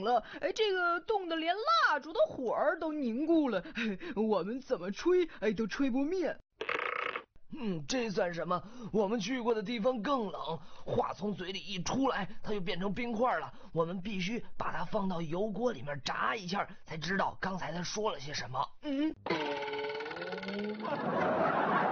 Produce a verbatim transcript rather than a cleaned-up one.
了，哎，这个冻得连蜡烛的火儿都凝固了，我们怎么吹，哎，都吹不灭。 嗯，这算什么？我们去过的地方更冷，话从嘴里一出来，它就变成冰块了。我们必须把它放到油锅里面炸一下，才知道刚才他说了些什么。 嗯。